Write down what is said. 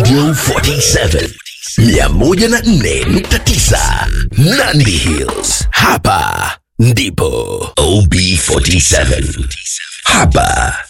Radio 47 104.9 Nandi Hills. Hapa ndipo OB47. Hapa